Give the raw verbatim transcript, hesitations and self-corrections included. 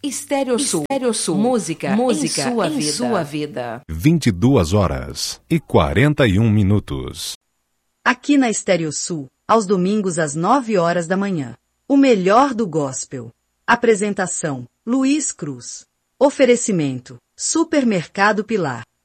Estéreo Sul. Estéreo Sul. Música, música em sua, em vida. sua vida. vinte e duas horas e quarenta e um minutos. Aqui na Estéreo Sul, aos domingos às nove horas da manhã. O melhor do gospel. Apresentação: Luiz Cruz. Oferecimento: Supermercado Pilar.